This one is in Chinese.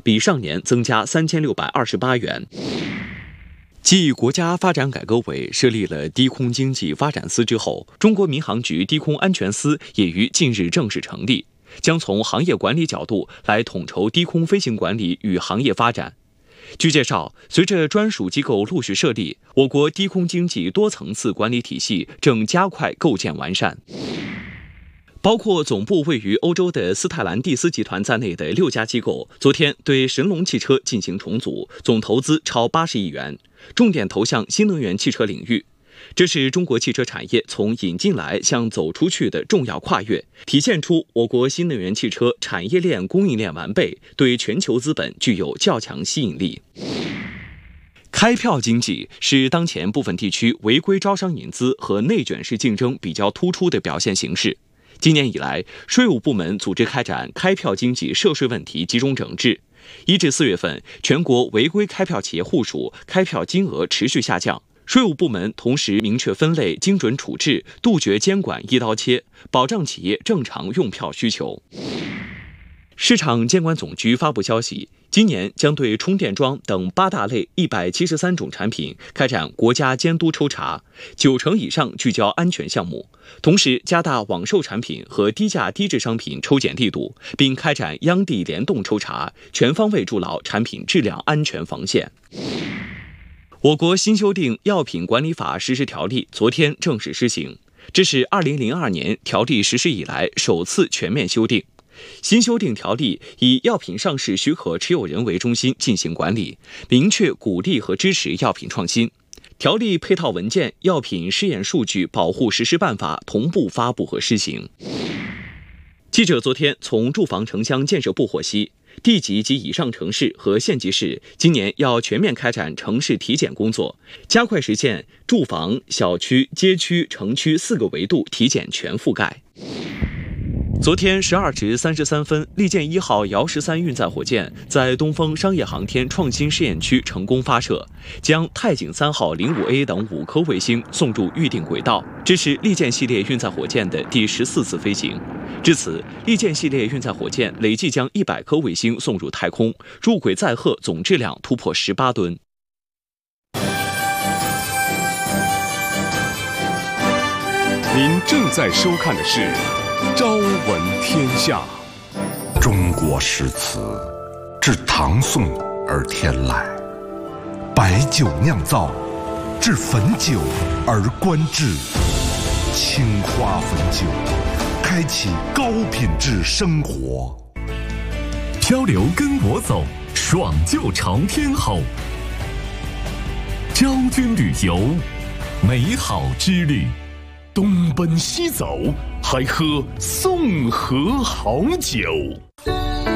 比上年增加3628元。继国家发展改革委设立了低空经济发展司之后，中国民航局低空安全司也于近日正式成立，将从行业管理角度来统筹低空飞行管理与行业发展。据介绍，随着专属机构陆续设立，我国低空经济多层次管理体系正加快构建完善。包括总部位于欧洲的斯泰兰蒂斯集团在内的6家机构，昨天对神龙汽车进行重组，总投资超80亿元，重点投向新能源汽车领域。这是中国汽车产业从引进来向走出去的重要跨越，体现出我国新能源汽车产业链供应链完备，对全球资本具有较强吸引力。开票经济是当前部分地区违规招商引资和内卷式竞争比较突出的表现形式。今年以来，税务部门组织开展开票经济涉税问题集中整治。1至4月份，全国违规开票企业户数、开票金额持续下降。税务部门同时明确分类、精准处置，杜绝监管一刀切，保障企业正常用票需求。市场监管总局发布消息，今年将对充电桩等8大类173种产品开展国家监督抽查，90%以上聚焦安全项目，同时加大网售产品和低价低质商品抽检力度，并开展央地联动抽查，全方位筑牢产品质量安全防线。我国新修订《药品管理法实施条例》昨天正式施行，这是2002年条例实施以来首次全面修订。新修订条例以药品上市许可持有人为中心进行管理，明确鼓励和支持药品创新。条例配套文件《药品试验数据保护实施办法》同步发布和施行。记者昨天从住房城乡建设部获悉，地级及以上城市和县级市今年要全面开展城市体检工作，加快实现住房、小区、街区、城区4个维度体检全覆盖。昨天12时33分，利剑1号遥13运载火箭在东风商业航天创新试验区成功发射，将太井3号05A 等5颗卫星送入预定轨道。这是利剑系列运载火箭的第14次飞行。至此，利剑系列运载火箭累计将100颗卫星送入太空，入轨载荷总质量突破18吨。 您正在收看的是《朝闻天下》。 中国诗词自唐宋而天来，白酒酿造，至汾酒而观之。青花汾酒，开启高品质生活。 漂流跟我走，爽就朝天吼。昭君旅游，美好之旅。 东奔西走，还喝宋河好酒。